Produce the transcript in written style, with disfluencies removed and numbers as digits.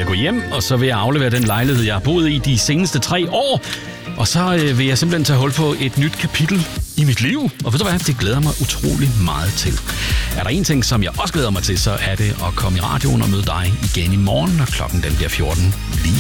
gå hjem, og så vil jeg aflevere den lejlighed, jeg har boet i de seneste 3 år. Og så vil jeg simpelthen tage hul på et nyt kapitel i mit liv. Og ved du hvad, det glæder mig utrolig meget til. Er der en ting, som jeg også glæder mig til, så er det at komme i radioen og møde dig igen i morgen, når klokken den bliver 14 lige